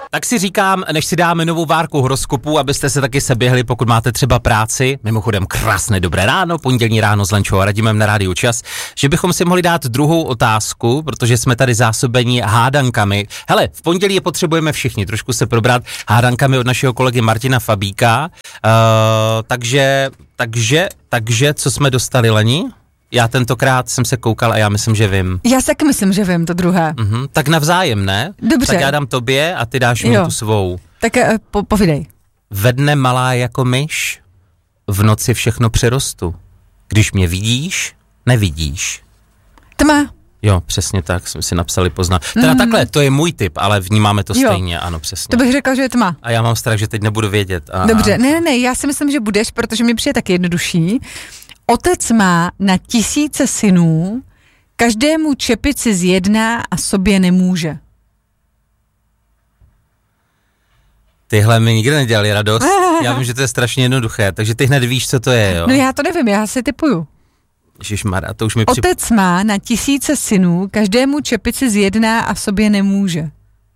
Tak si říkám, než si dáme novou várku horoskopů, abyste se taky seběhli, pokud máte třeba práci, mimochodem krásné dobré ráno, pondělní ráno s Lenčou a Radimem na Rádiu Čas, že bychom si mohli dát druhou otázku, protože jsme tady zásobení hádankami. Hele, v pondělí je potřebujeme všichni trošku se probrat hádankami od našeho kolegy Martina Fabíka, takže, co jsme dostali, Leni? Já tentokrát jsem se koukal a já myslím, že vím. Já taky myslím, že vím to druhé. Tak navzájem, ne? Dobře. Tak já dám tobě a ty dáš mi tu svou. Tak povídej. Ve dne malá jako myš, v noci všechno přerostu. Když mě vidíš, nevidíš. Tma. Jo, přesně tak, jsme si napsali poznat. Teda takhle, to je můj tip, ale vnímáme to stejně, ano, přesně. To bych řekla, že je tma. A já mám strach, že teď nebudu vědět. Dobře, ne, já si myslím, že budeš, protože mi přijde tak jednodušší. Otec má na 1000 synů, každému čepici zjedná a sobě nemůže. Tyhle mi nikdy nedělali radost. Já vím, že to je strašně jednoduché, takže ty hned víš, co to je, jo? No já to nevím, já si tipuju. Ježišmarja, to už mi Otec má na 1000 synů, každému čepici zjedná a sobě nemůže.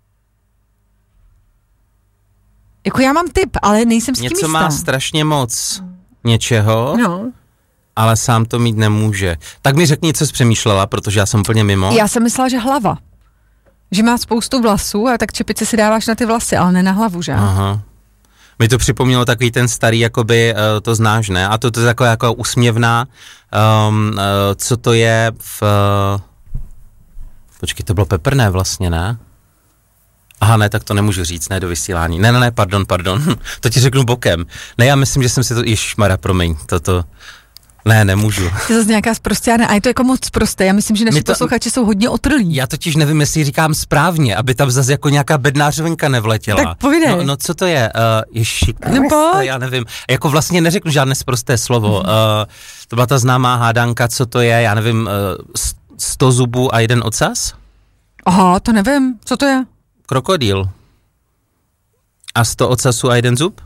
Jako já mám tip, ale nejsem s tím jistá. Něco má strašně moc něčeho, ale sám to mít nemůže. Tak mi řekni, co jsi přemýšlela, protože já jsem úplně mimo. Já jsem myslela, že hlava. Že má spoustu vlasů a tak čepici si dáváš na ty vlasy, ale ne na hlavu, že? Aha. Mi to připomnělo takový ten starý, jakoby, to znáš, ne? A to je taková jako úsměvná, co to je v... Počkej, to bylo peprné vlastně, ne? Aha, ne, tak to nemůžu říct, ne, do vysílání. Ne, pardon. To ti řeknu bokem. Ne, já myslím, že jsem si to... Ježišmarja, promiň, toto... Ne, nemůžu. To je zase nějaká sprostěná, a je to jako moc prosté. Já myslím, že naši posluchači jsou hodně otrlí. Já totiž nevím, jestli říkám správně, aby tam zase jako nějaká bednářovinka nevletěla. Tak povídej. No co to je? Já nevím. Jako vlastně neřeknu žádné sprosté slovo. To byla ta známá hádanka, co to je, já nevím, 100 zubů a 1 ocas? Aha, to nevím. Co to je? Krokodýl. A 100 ocasů a 1 zub?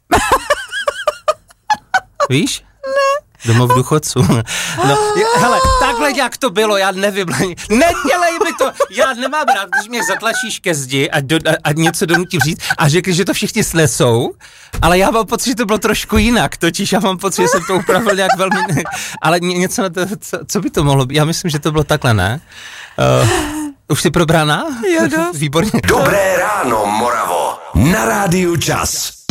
Víš? Domov důchodců. No, hele, takhle jak to bylo, já nevím, nedělej mi to, já nemám rád, když mě zatlačíš ke zdi a něco donutím říct a řekli, že to všichni snesou, ale já mám pocit, že to bylo trošku jinak, totiž já mám pocit, že jsem to upravil nějak velmi, ale něco na to, co by to mohlo být, já myslím, že to bylo takhle, ne? Už jsi probraná? Jo, dost. Výborně. Dobré ráno, Moravo, na Rádiu Čas.